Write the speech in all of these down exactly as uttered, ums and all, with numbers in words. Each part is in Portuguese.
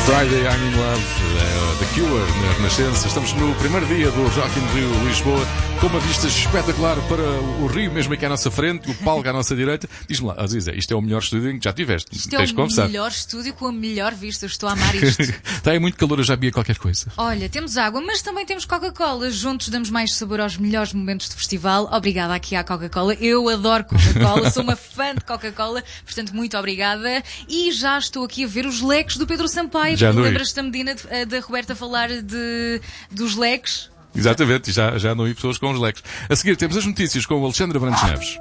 Friday I'm in Love, uh, The Cure, na Renascença. Estamos no primeiro dia do Rock in Rio Lisboa, com uma vista espetacular para o Rio, mesmo aqui à nossa frente, o palco à nossa direita. Diz-me lá, Aziza, isto é o melhor estúdio em que já tiveste. Isto Tens é de o confessar. melhor estúdio com a melhor vista. Estou a amar isto. Está aí muito calor, eu já bebia qualquer coisa. Olha, temos água, mas também temos Coca-Cola. Juntos damos mais sabor aos melhores momentos do festival. Obrigada aqui à Coca-Cola. Eu adoro Coca-Cola, sou uma fã de Coca-Cola, portanto, muito obrigada. E já estou aqui a ver os leques do Pedro Sampaio. Já Lembras-te da Medina, da Roberta, falar de, dos leques? Exatamente, já, já não vi pessoas com os leques. A seguir temos as notícias com o Alexandre Brandes Neves.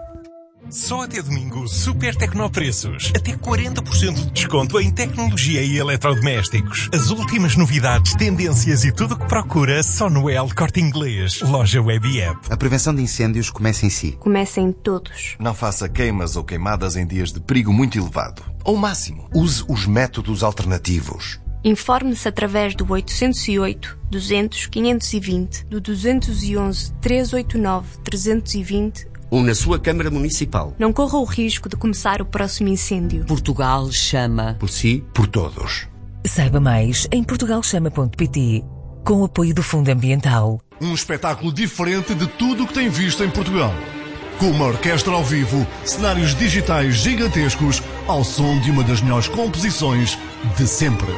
Só até domingo, super tecnopreços. Até quarenta por cento de desconto em tecnologia e eletrodomésticos. As últimas novidades, tendências e tudo o que procura só no El Corte Inglês. Loja Web e App. A prevenção de incêndios começa em si. Começa em todos. Não faça queimas ou queimadas em dias de perigo muito elevado. Ao máximo, use os métodos alternativos. Informe-se através do oitocentos e oito, duzentos, quinhentos e vinte, do duzentos e onze, trezentos e oitenta e nove, trezentos e vinte... ou na sua Câmara Municipal. Não corra o risco de começar o próximo incêndio. Portugal chama. Por si, por todos. Saiba mais em portugal chama ponto pt, com o apoio do Fundo Ambiental. Um espetáculo diferente de tudo o que tem visto em Portugal. Com uma orquestra ao vivo, cenários digitais gigantescos, ao som de uma das melhores composições de sempre.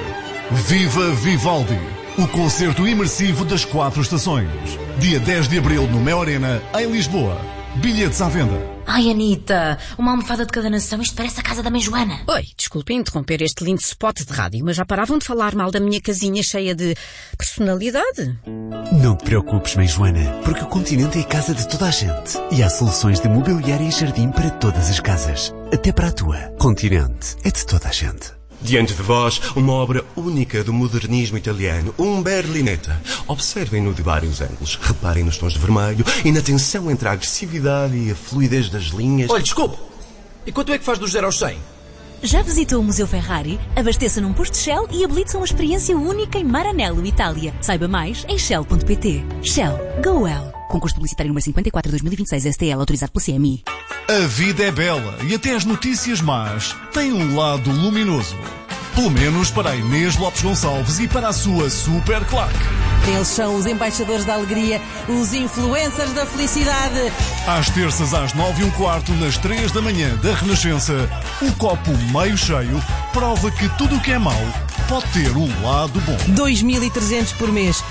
Viva Vivaldi! O concerto imersivo das quatro estações. Dia dez de abril no Mel Arena, em Lisboa. Bilhetes à venda. Ai, Anitta, uma almofada de cada nação, isto parece a casa da mãe Joana. Oi, desculpe interromper este lindo spot de rádio, mas já paravam de falar mal da minha casinha cheia de personalidade? Não te preocupes, mãe Joana, porque o Continente é a casa de toda a gente. E há soluções de mobiliário e jardim para todas as casas. Até para a tua. Continente é de toda a gente. Diante de vós, uma obra única do modernismo italiano, um Berlinetta. Observem-no de vários ângulos, reparem nos tons de vermelho e na tensão entre a agressividade e a fluidez das linhas. Olha, desculpe, e quanto é que faz do zero aos cem? Já visitou o Museu Ferrari? Abasteça num posto Shell e habilite-se a uma experiência única em Maranello, Itália. Saiba mais em shell ponto pt. Shell. Go well. Concurso publicitário número cinquenta e quatro de dois mil e vinte e seis, S T L, autorizado pelo C M I. A vida é bela e até as notícias más têm um lado luminoso. Pelo menos para a Inês Lopes Gonçalves e para a sua super claque. Eles são os embaixadores da alegria, os influencers da felicidade. Às terças, às nove e um quarto, nas três da manhã da Renascença, o copo meio cheio prova que tudo o que é mau pode ter um lado bom. dois mil e trezentos por mês.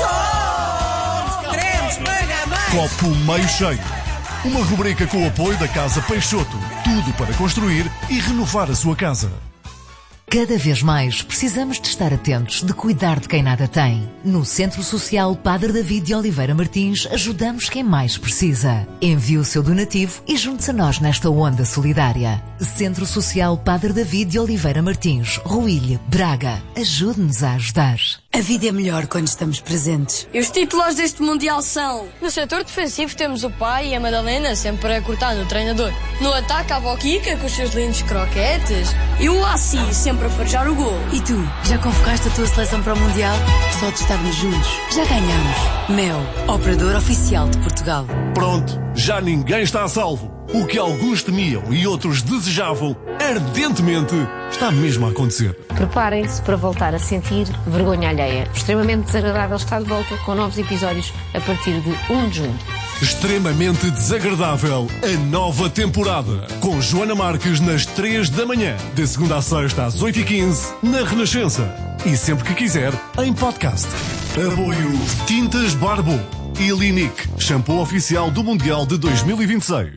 Só queremos pagar mais. Copo meio cheio. Uma rubrica com o apoio da Casa Peixoto. Tudo para construir e renovar a sua casa. Cada vez mais precisamos de estar atentos, de cuidar de quem nada tem. No Centro Social Padre David de Oliveira Martins, ajudamos quem mais precisa. Envie o seu donativo e junte-se a nós nesta onda solidária. Centro Social Padre David de Oliveira Martins, Ruilhe, Braga. Ajude-nos a ajudar. A vida é melhor quando estamos presentes. E os títulos deste Mundial são: no setor defensivo temos o pai e a Madalena sempre a cortar no treinador. No ataque a Boquica com os seus lindos croquetes. E o Assi sempre a farejar o gol. E tu, já convocaste a tua seleção para o Mundial? Só de estarmos juntos, já ganhamos. Mel, operador oficial de Portugal. Pronto, já ninguém está a salvo. O que alguns temiam e outros desejavam ardentemente está mesmo a acontecer. Preparem-se para voltar a sentir vergonha alheia. Extremamente desagradável está de volta com novos episódios a partir de um de junho. Extremamente desagradável, a nova temporada. Com Joana Marques nas três da manhã. De segunda a sexta às oito e quinze, na Renascença. E sempre que quiser, em podcast. Apoio Tintas Barbo e Linic, shampoo oficial do Mundial de dois mil e vinte e seis.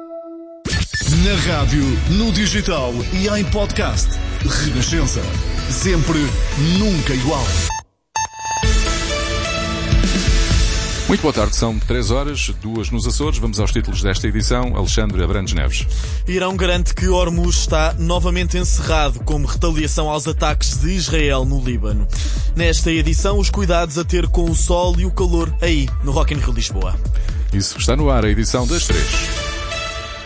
Na rádio, no digital e em podcast. Renascença. Sempre, nunca igual. Muito boa tarde, são três horas, duas nos Açores. Vamos aos títulos desta edição. Alexandre Brandes Neves. Irão garante que Hormuz está novamente encerrado como retaliação aos ataques de Israel no Líbano. Nesta edição, os cuidados a ter com o sol e o calor aí, no Rock in Rio Lisboa. Isso está no ar, a edição das três.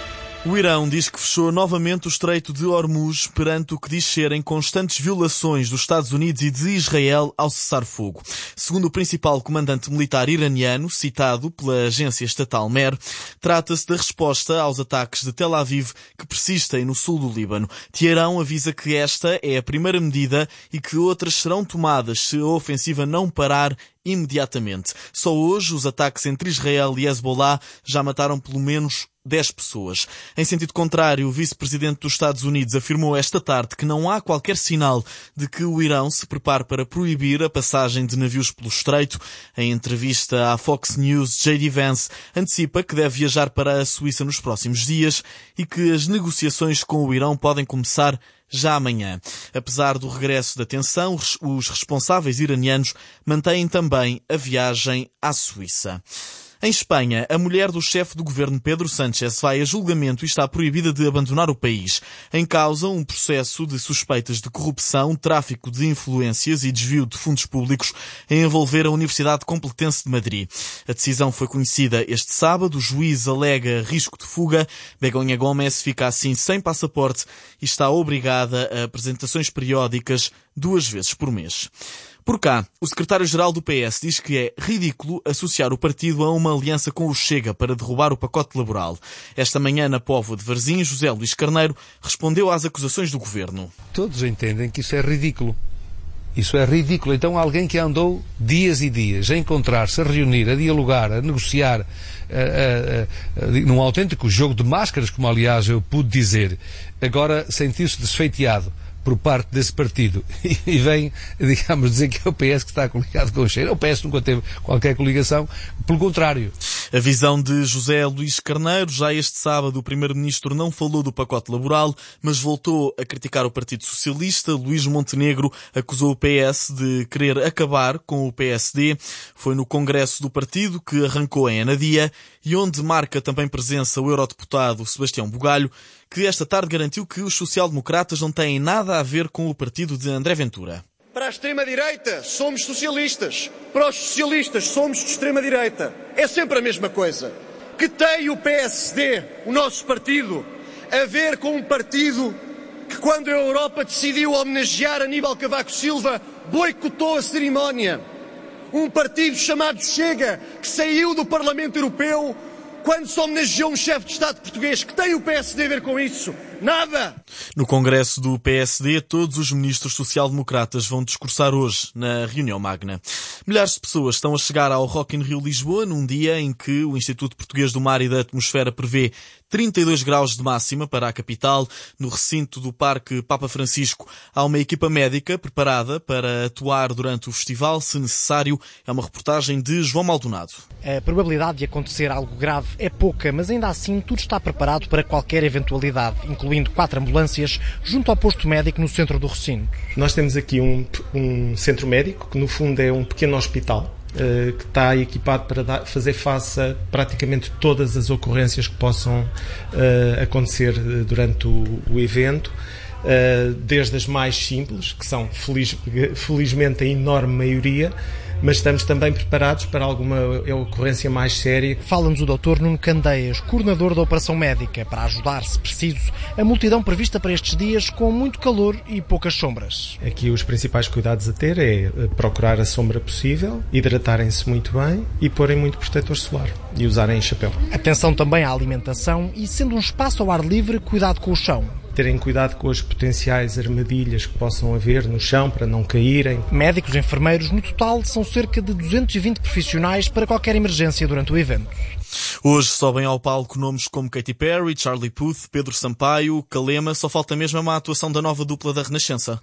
O Irão diz que fechou novamente o Estreito de Hormuz perante o que diz serem constantes violações dos Estados Unidos e de Israel ao cessar-fogo. Segundo o principal comandante militar iraniano, citado pela agência estatal Mer, trata-se da resposta aos ataques de Tel Aviv que persistem no sul do Líbano. Teherão avisa que esta é a primeira medida e que outras serão tomadas se a ofensiva não parar imediatamente. Só hoje, os ataques entre Israel e Hezbollah já mataram pelo menos dez pessoas. Em sentido contrário, o vice-presidente dos Estados Unidos afirmou esta tarde que não há qualquer sinal de que o Irão se prepare para proibir a passagem de navios pelo estreito. Em entrevista à Fox News, J D Vance antecipa que deve viajar para a Suíça nos próximos dias e que as negociações com o Irão podem começar já amanhã. Apesar do regresso da tensão, os responsáveis iranianos mantêm também a viagem à Suíça. Em Espanha, a mulher do chefe do governo Pedro Sánchez vai a julgamento e está proibida de abandonar o país. Em causa, um processo de suspeitas de corrupção, tráfico de influências e desvio de fundos públicos a envolver a Universidade Complutense de Madrid. A decisão foi conhecida este sábado. O juiz alega risco de fuga. Begoña Gómez fica assim sem passaporte e está obrigada a apresentações periódicas duas vezes por mês. Por cá, o secretário-geral do P S diz que é ridículo associar o partido a uma aliança com o Chega para derrubar o pacote laboral. Esta manhã, na Póvoa de Varzim, José Luís Carneiro respondeu às acusações do governo. Todos entendem que isso é ridículo. Isso é ridículo. Então alguém que andou dias e dias a encontrar-se, a reunir, a dialogar, a negociar, a, a, a, a, num autêntico jogo de máscaras, como aliás eu pude dizer, agora sentiu-se desfeiteado por parte desse partido e vem, digamos, dizer que é o P S que está coligado com o Chega. O P S nunca teve qualquer coligação, pelo contrário. A visão de José Luís Carneiro. Já este sábado o primeiro-ministro não falou do pacote laboral, mas voltou a criticar o Partido Socialista. Luís Montenegro acusou o P S de querer acabar com o P S D. Foi no congresso do partido que arrancou em Anadia e onde marca também presença o eurodeputado Sebastião Bugalho, que esta tarde garantiu que os social-democratas não têm nada a ver com o partido de André Ventura. Para a extrema-direita, somos socialistas. Para os socialistas, somos de extrema-direita. É sempre a mesma coisa. Que tem o P S D, o nosso partido, a ver com um partido que, quando a Europa decidiu homenagear Aníbal Cavaco Silva, boicotou a cerimónia? Um partido chamado Chega, que saiu do Parlamento Europeu quando se homenageou um chefe de Estado português. Que tem o P S D a ver com isso? Nada! No congresso do P S D, todos os ministros social-democratas vão discursar hoje, na reunião magna. Milhares de pessoas estão a chegar ao Rock in Rio Lisboa num dia em que o Instituto Português do Mar e da Atmosfera prevê trinta e dois graus de máxima para a capital. No recinto do Parque Papa Francisco há uma equipa médica preparada para atuar durante o festival, se necessário. É uma reportagem de João Maldonado. A probabilidade de acontecer algo grave é pouca, mas ainda assim tudo está preparado para qualquer eventualidade, incluindo quatro ambulâncias junto ao posto médico no centro do recinto. Nós temos aqui um, um centro médico, que no fundo é um pequeno hospital, uh, que está equipado para dar, fazer face a praticamente todas as ocorrências que possam uh, acontecer durante o, o evento. Uh, desde as mais simples, que são feliz, felizmente a enorme maioria, mas estamos também preparados para alguma ocorrência mais séria. Fala-nos o doutor Nuno Candeias, coordenador da Operação Médica, para ajudar, se preciso, a multidão prevista para estes dias com muito calor e poucas sombras. Aqui os principais cuidados a ter é procurar a sombra possível, hidratarem-se muito bem e porem muito protetor solar e usarem chapéu. Atenção também à alimentação e, sendo um espaço ao ar livre, cuidado com o chão. Terem cuidado com as potenciais armadilhas que possam haver no chão para não caírem. Médicos e enfermeiros, no total, são cerca de duzentos e vinte profissionais para qualquer emergência durante o evento. Hoje sobem ao palco nomes como Katy Perry, Charlie Puth, Pedro Sampaio, Calema. Só falta mesmo a má atuação da nova dupla da Renascença.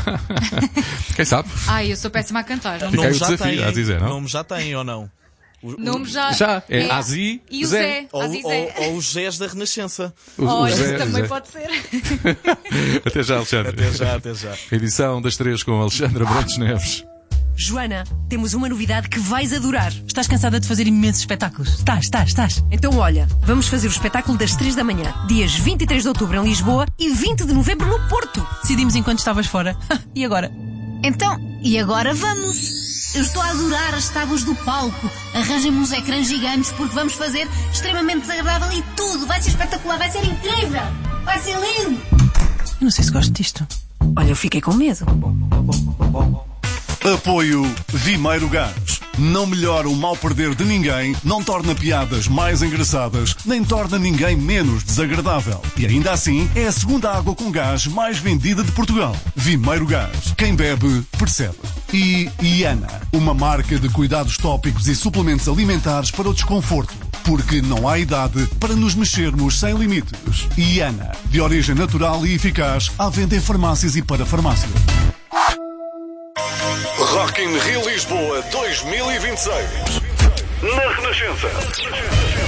Quem sabe? Ai, eu sou péssima a cantar. Não nome já desafio, tem, a dizer, não? nome já tem ou não? O nome já... Já, é, é Azi e o Zé. Zé. Ou, Azi Zé. ou, ou os Zés da Renascença. O, Olha, Zé, também Zé. Pode ser. Até já, Alexandre. Até já, até já. Edição das três com Alexandra Brantes Neves. Joana, temos uma novidade que vais adorar. Estás cansada de fazer imensos espetáculos? Estás, estás, estás. Então olha, vamos fazer o espetáculo das três da manhã, dias vinte e três de outubro em Lisboa e vinte de novembro no Porto. Decidimos enquanto estavas fora. E agora? Então, e agora vamos... Eu estou a adorar as tábuas do palco. Arranjem-me uns ecrãs gigantes porque vamos fazer extremamente desagradável e tudo. Vai ser espetacular, vai ser incrível. Vai ser lindo. Eu não sei se gosto disto. Olha, eu fiquei com medo. Apoio Vimeiro Gás. Não melhora o mal perder de ninguém, não torna piadas mais engraçadas, nem torna ninguém menos desagradável. E ainda assim, é a segunda água com gás mais vendida de Portugal. Vimeiro Gás. Quem bebe, percebe. E Iana, uma marca de cuidados tópicos e suplementos alimentares para o desconforto. Porque não há idade para nos mexermos sem limites. Iana, de origem natural e eficaz, à venda em farmácias e para farmácias. Rock in Rio Lisboa dois mil e vinte e seis. Na Renascença.